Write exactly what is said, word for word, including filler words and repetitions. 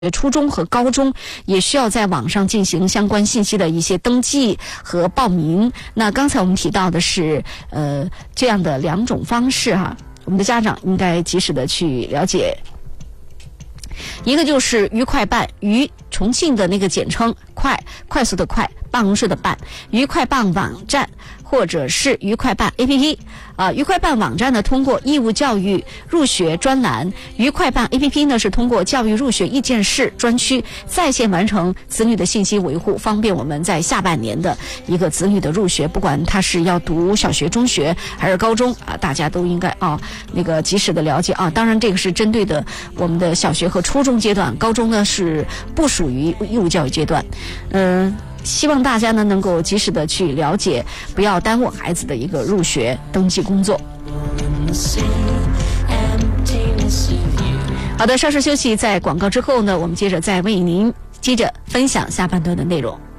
初中和高中也需要在网上进行相关信息的一些登记和报名。那刚才我们提到的是呃这样的两种方式哈，我们的家长应该及时的去了解。一个就是愉快办，愉重庆的那个简称，快快速的快，办公室的办，愉快办网站或者是愉快办 A P P 啊，愉快办网站呢通过义务教育入学专栏，愉快办 A P P 呢是通过教育入学意见室专区在线完成子女的信息维护，方便我们在下半年的一个子女的入学，不管他是要读小学、中学还是高中啊，大家都应该啊那个及时的了解啊。当然这个是针对的我们的小学和初中阶段，高中呢是不属于义务教育阶段，嗯、呃。希望大家呢能够及时的去了解，不要耽误孩子的一个入学登记工作。好的，稍事休息，在广告之后呢，我们接着再为您接着分享下半段的内容。